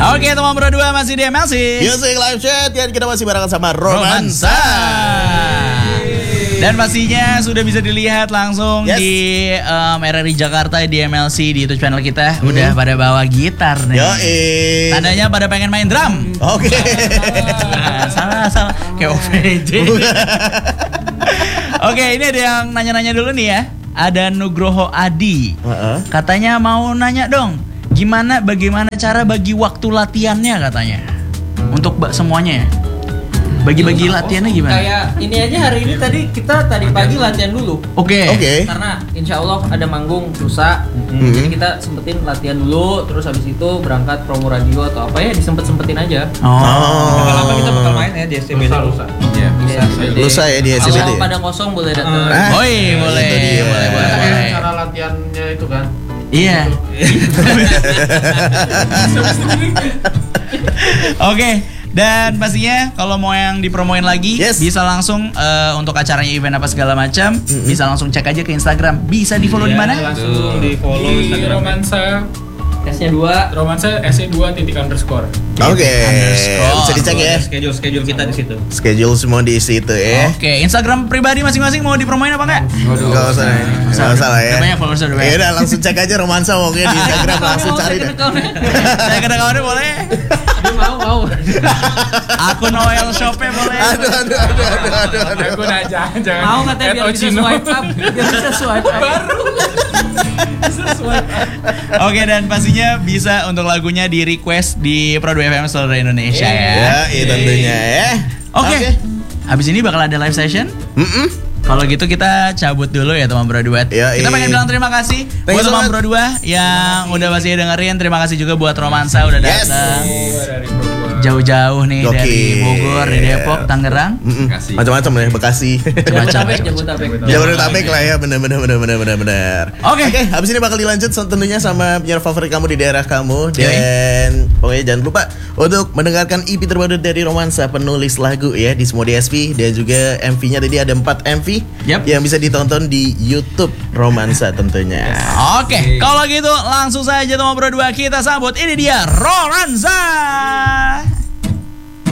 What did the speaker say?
Oke, teman berdua masih di MLC Music Live Chat, dan kita masih barengan sama Romansa. Dan pastinya sudah bisa dilihat langsung di RRI Jakarta di MLC di YouTube channel kita. Udah pada bawa gitar nih. Tandanya pada pengen main drum. Oke. Salah kayak OVJ. Oke, ini ada yang nanya-nanya dulu nih ya. Ada Nugroho Adi. Katanya mau nanya dong, bagaimana cara bagi waktu latihannya katanya. Untuk semuanya ya. Bagi-bagi latihannya gimana? Kayak ini aja hari ini tadi pagi latihan dulu. Oke. Karena insya Allah ada manggung lusa. Jadi kita sempetin latihan dulu, terus habis itu berangkat promo radio atau apa ya disempet-sempetin aja. Lama-lama kita bakal main ya di SCBD. Lusa ya di SCBD. Kalau pada kosong boleh datang. Boleh. Cara latihannya itu kan. Iya. Oke. Dan pastinya kalau mau yang dipromoin lagi bisa langsung untuk acaranya event apa segala macam bisa langsung cek aja ke Instagram. Bisa di follow di mana? Langsung di follow di Instagram Romansa. S-nya 2. Romansa SE2__. Oke. Bisa dicek ya. Schedule kita di situ. Schedule semua di situ ya. Oke, Instagram pribadi masing-masing mau dipromoin apa enggak? Enggak usah lah ya. Banyak followers udah. Ya udah langsung cek aja Romansa pokoknya di Instagram langsung cari deh. Saya kena kawannya boleh. Mau. Akun Oil Shop-nya boleh. Aduh. Akun aja, jangan. Mau katanya biar bisa swipe up. Oke, dan pastinya bisa untuk lagunya di request di Pro 2 FM seluruh Indonesia ya. Ya, tentunya ya. Oke. Habis ini bakal ada live session. Kalau gitu kita cabut dulu ya teman Pro 2. Kita pengen bilang terima kasih buat teman Pro 2 yang udah masih dengerin. Terima kasih juga buat Romansa udah datang. Jauh-jauh nih dari Bogor, dari Depok, Tangerang. Macam-macam ya, Bekasi. Jabodetabek lah ya, benar. Oke, habis ini bakal dilanjut tentunya sama penyiar favorit kamu di daerah kamu. Dan pokoknya jangan lupa untuk mendengarkan EP terbaru dari Romansa, penulis lagu ya, di semua DSP. Dan juga MV-nya tadi ada 4 MV yang bisa ditonton di YouTube Romansa tentunya. Oke, kalau gitu langsung saja teman Pro 2 kita sambut. Ini dia Romansa.